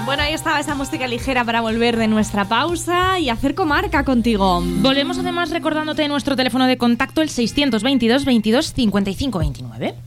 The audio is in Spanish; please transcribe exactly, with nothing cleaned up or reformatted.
Bueno, ahí estaba esa música ligera para volver de nuestra pausa y hacer comarca contigo. Volvemos además recordándote nuestro teléfono de contacto, el seiscientos veintidós veintidós cincuenta y cinco veintinueve.